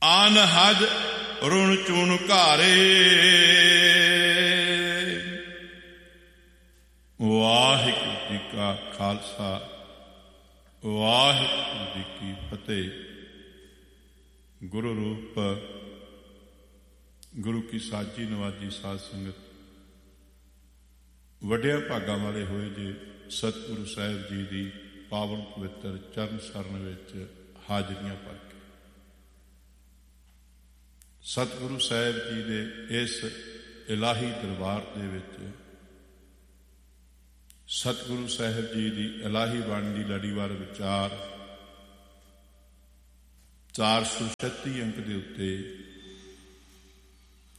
ਅਨਹਦ ਰੁਣ ਚੂਣ ਘਾਰੇ। ਵਾਹਿਗੁਰੂ ਜੀ ਕਾ ਖਾਲਸਾ, ਵਾਹਿਗੁਰੂ ਜੀ ਕੀ ਫਤਿਹ। ਗੁਰੂ ਰੂਪ ਗੁਰੂ ਕੀ ਸਾਜੀ ਨਵਾਜੀ ਸਾਧ ਸੰਗਤ, ਵੱਡਿਆਂ ਭਾਗਾਂ ਵਾਲੇ ਹੋਏ ਜੇ ਸਤਿਗੁਰੂ ਸਾਹਿਬ ਜੀ ਦੀ ਪਾਵਨ ਪਵਿੱਤਰ ਚਰਨ ਸਰਨ ਵਿੱਚ ਹਾਜ਼ਰੀਆਂ ਭਰ ਕੇ ਸਤਿਗੁਰੂ ਸਾਹਿਬ ਜੀ ਦੇ ਇਸ ਇਲਾਹੀ ਦਰਬਾਰ ਦੇ ਵਿੱਚ ਸਤਿਗੁਰੂ ਸਾਹਿਬ ਜੀ ਦੀ ਇਲਾਹੀ ਬਾਣੀ ਦੀ ਲੜੀਵਾਰ ਵਿਚਾਰ 436 ਅੰਕ ਦੇ ਉੱਤੇ